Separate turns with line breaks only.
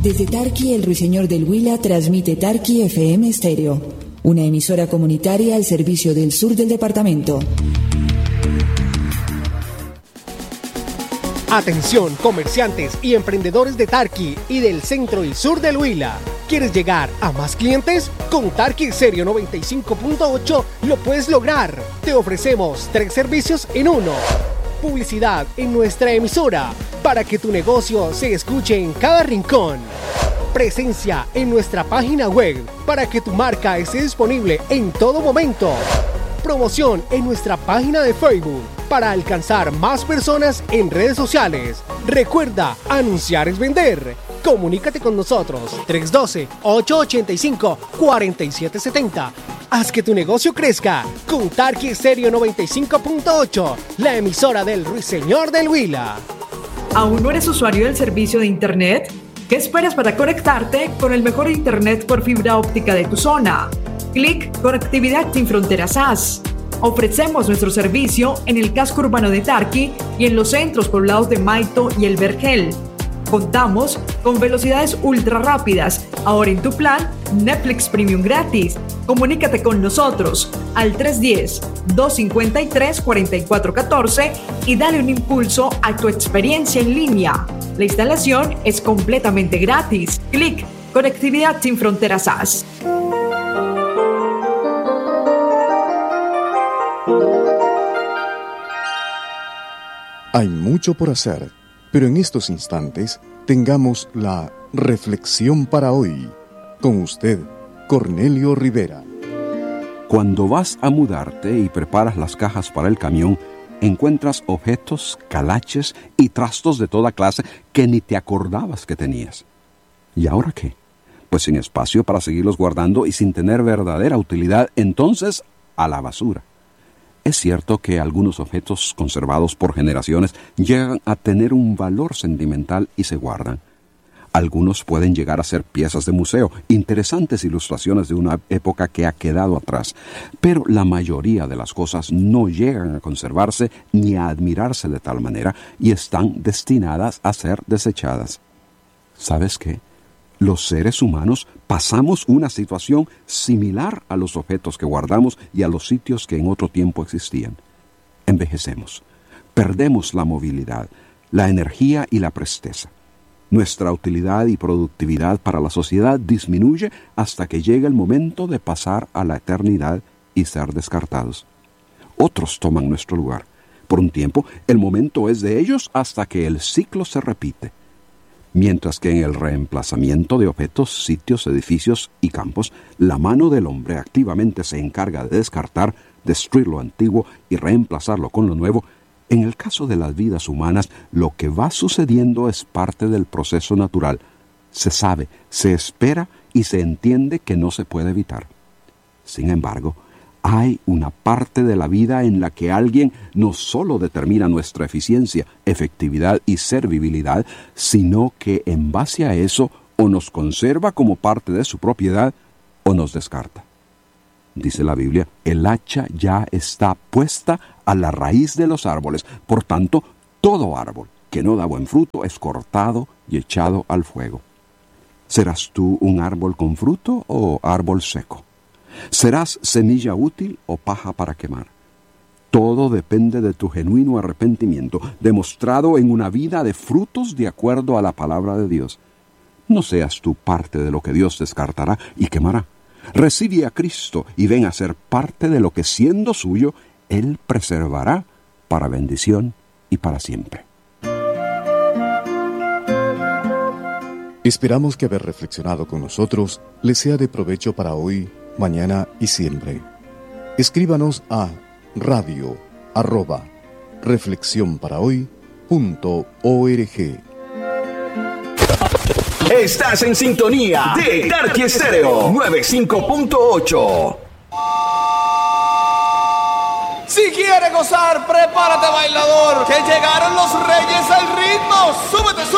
Desde Tarqui, el Ruiseñor del Huila transmite Tarqui FM Estéreo, una emisora comunitaria al servicio del sur del departamento.
Atención, comerciantes y emprendedores de Tarqui y del centro y sur del Huila. ¿Quieres llegar a más clientes? Con Tarqui Stereo 95.8 lo puedes lograr. Te ofrecemos 3 servicios en uno. Publicidad en nuestra emisora para que tu negocio se escuche en cada rincón. Presencia en nuestra página web para que tu marca esté disponible en todo momento. Promoción en nuestra página de Facebook para alcanzar más personas en redes sociales. Recuerda, anunciar es vender. Comunícate con nosotros 312-885-4770. Haz que tu negocio crezca con Tarqui Stereo 95.8, la emisora del Ruiseñor del Huila.
¿Aún no eres usuario del servicio de Internet? ¿Qué esperas para conectarte con el mejor Internet por fibra óptica de tu zona? Clic Conectividad Sin Fronteras SAS. Ofrecemos nuestro servicio en el casco urbano de Tarqui y en los centros poblados de Maito y El Vergel. Contamos con velocidades ultra rápidas. Ahora en tu plan, Netflix Premium gratis. Comunícate con nosotros al 310-253-4414 y dale un impulso a tu experiencia en línea. La instalación es completamente gratis. Clic Conectividad Sin Fronteras SAS.
Hay mucho por hacer, pero en estos instantes tengamos la reflexión para hoy. Con usted, Cornelio Rivera.
Cuando vas a mudarte y preparas las cajas para el camión, encuentras objetos, calaches y trastos de toda clase que ni te acordabas que tenías. ¿Y ahora qué? Pues sin espacio para seguirlos guardando y sin tener verdadera utilidad, entonces a la basura. Es cierto que algunos objetos conservados por generaciones llegan a tener un valor sentimental y se guardan. Algunos pueden llegar a ser piezas de museo, interesantes ilustraciones de una época que ha quedado atrás, pero la mayoría de las cosas no llegan a conservarse ni a admirarse de tal manera y están destinadas a ser desechadas. ¿Sabes qué? Los seres humanos pasamos una situación similar a los objetos que guardamos y a los sitios que en otro tiempo existían. Envejecemos, perdemos la movilidad, la energía y la presteza. Nuestra utilidad y productividad para la sociedad disminuye hasta que llega el momento de pasar a la eternidad y ser descartados. Otros toman nuestro lugar. Por un tiempo, el momento es de ellos hasta que el ciclo se repite. Mientras que en el reemplazamiento de objetos, sitios, edificios y campos, la mano del hombre activamente se encarga de descartar, destruir lo antiguo y reemplazarlo con lo nuevo, en el caso de las vidas humanas, lo que va sucediendo es parte del proceso natural. Se sabe, se espera y se entiende que no se puede evitar. Sin embargo, hay una parte de la vida en la que alguien no solo determina nuestra eficiencia, efectividad y servibilidad, sino que en base a eso o nos conserva como parte de su propiedad o nos descarta. Dice la Biblia, el hacha ya está puesta a la raíz de los árboles. Por tanto, todo árbol que no da buen fruto es cortado y echado al fuego. ¿Serás tú un árbol con fruto o árbol seco? ¿Serás semilla útil o paja para quemar? Todo depende de tu genuino arrepentimiento, demostrado en una vida de frutos de acuerdo a la palabra de Dios. No seas tú parte de lo que Dios descartará y quemará. Recibe a Cristo y ven a ser parte de lo que, siendo suyo, Él preservará para bendición y para siempre.
Esperamos que haber reflexionado con nosotros les sea de provecho para hoy, mañana y siempre. Escríbanos a radio@reflexionparahoy.org.
Estás en sintonía de Tarqui Stereo 95.8.
Si quieres gozar, prepárate, bailador, que llegaron los reyes al ritmo. Súbete, súbete.